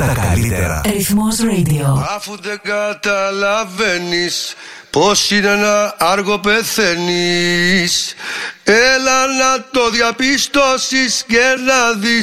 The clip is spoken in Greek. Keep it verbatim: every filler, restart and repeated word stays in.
τα καλύτερα. Ρυθμός Radio. Αφού δεν καταλαβαίνεις πως είναι να άργο πεθαίνεις, έλα να το διαπιστώσεις και να δεις